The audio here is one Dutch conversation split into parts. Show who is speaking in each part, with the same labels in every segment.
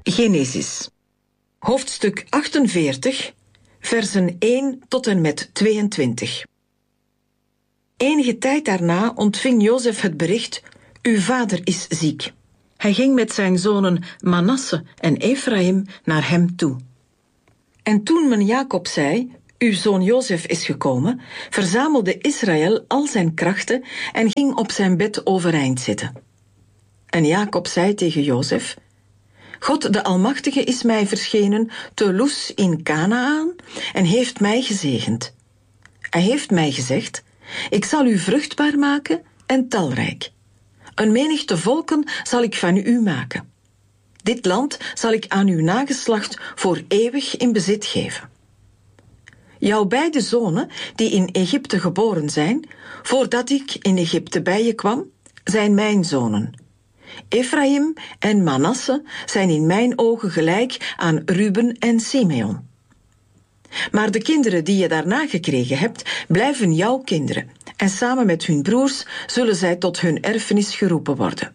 Speaker 1: Genesis, hoofdstuk 48, versen 1 tot en met 22. Enige tijd daarna ontving Jozef het bericht: uw vader is ziek. Hij ging met zijn zonen Manasse en Efraïm naar hem toe. En toen men Jacob zei: uw zoon Jozef is gekomen, verzamelde Israël al zijn krachten en ging op zijn bed overeind zitten. En Jacob zei tegen Jozef: God de Almachtige is mij verschenen te Luz in Kanaan en heeft mij gezegend. Hij heeft mij gezegd: ik zal u vruchtbaar maken en talrijk. Een menigte volken zal ik van u maken. Dit land zal ik aan uw nageslacht voor eeuwig in bezit geven. Jouw beide zonen, die in Egypte geboren zijn, voordat ik in Egypte bij je kwam, zijn mijn zonen. Efraïm en Manasse zijn in mijn ogen gelijk aan Ruben en Simeon. Maar de kinderen die je daarna gekregen hebt, blijven jouw kinderen, en samen met hun broers zullen zij tot hun erfenis geroepen worden.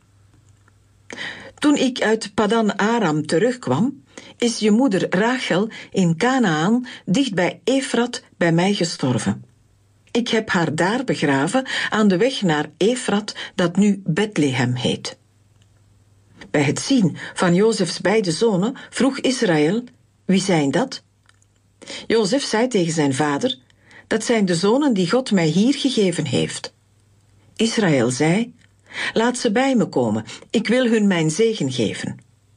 Speaker 1: Toen ik uit Padan Aram terugkwam, is je moeder Rachel in Kanaan, dicht bij Efrat, bij mij gestorven. Ik heb haar daar begraven, aan de weg naar Efrat, dat nu Bethlehem heet. Bij het zien van Jozefs beide zonen vroeg Israël: wie zijn dat? Jozef zei tegen zijn vader: dat zijn de zonen die God mij hier gegeven heeft. Israël zei: laat ze bij me komen, ik wil hun mijn zegen geven.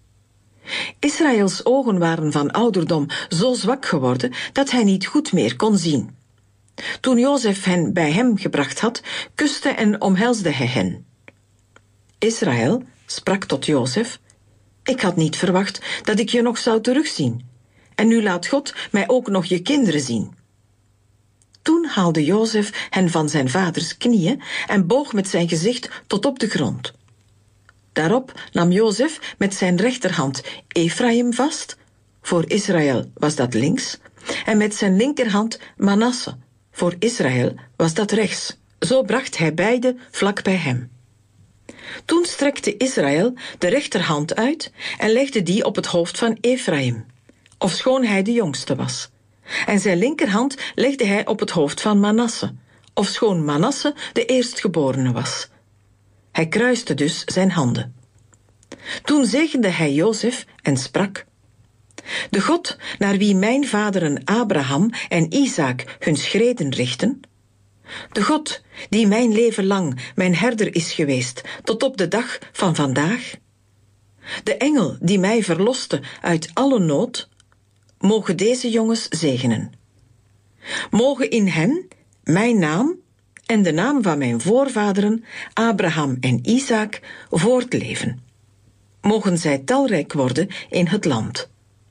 Speaker 1: Israëls ogen waren van ouderdom zo zwak geworden dat hij niet goed meer kon zien. Toen Jozef hen bij hem gebracht had, kuste en omhelsde hij hen. Israël sprak tot Jozef: ik had niet verwacht dat ik je nog zou terugzien. En nu laat God mij ook nog je kinderen zien. Toen haalde Jozef hen van zijn vaders knieën en boog met zijn gezicht tot op de grond. Daarop nam Jozef met zijn rechterhand Efraïm vast, voor Israël was dat links, en met zijn linkerhand Manasse, voor Israël was dat rechts. Zo bracht hij beide vlak bij hem. Toen strekte Israël de rechterhand uit en legde die op het hoofd van Efraïm, ofschoon hij de jongste was. En zijn linkerhand legde hij op het hoofd van Manasse, ofschoon Manasse de eerstgeborene was. Hij kruiste dus zijn handen. Toen zegende hij Jozef en sprak: de God naar wie mijn vaderen Abraham en Isaak hun schreden richten, de God die mijn leven lang mijn herder is geweest tot op de dag van vandaag, de engel die mij verloste uit alle nood, mogen deze jongens zegenen. Mogen in hen mijn naam en de naam van mijn voorvaderen Abraham en Isaak voortleven. Mogen zij talrijk worden in het land.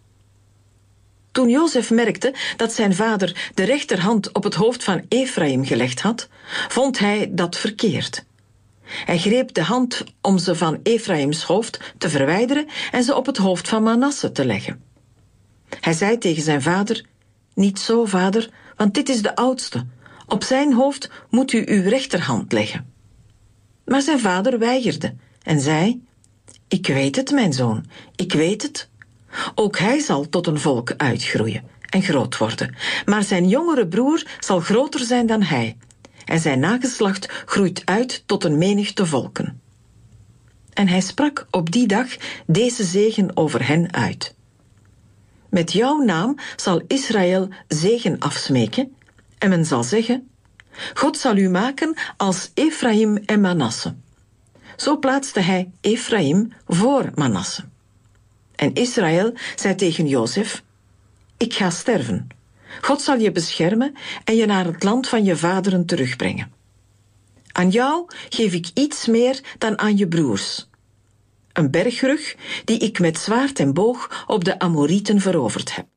Speaker 1: Toen Jozef merkte dat zijn vader de rechterhand op het hoofd van Efraïm gelegd had, vond hij dat verkeerd. Hij greep de hand om ze van Efraïms hoofd te verwijderen en ze op het hoofd van Manasse te leggen. Hij zei tegen zijn vader: niet zo, vader, want dit is de oudste. Op zijn hoofd moet u uw rechterhand leggen. Maar zijn vader weigerde en zei: ik weet het, mijn zoon, ik weet het. Ook hij zal tot een volk uitgroeien en groot worden, maar zijn jongere broer zal groter zijn dan hij, en zijn nageslacht groeit uit tot een menigte volken. En hij sprak op die dag deze zegen over hen uit: met jouw naam zal Israël zegen afsmeken, en men zal zeggen: God zal u maken als Efraïm en Manasse. Zo plaatste hij Efraïm voor Manasse. En Israël zei tegen Jozef: ik ga sterven. God zal je beschermen en je naar het land van je vaderen terugbrengen. Aan jou geef ik iets meer dan aan je broers: een bergrug die ik met zwaard en boog op de Amorieten veroverd heb.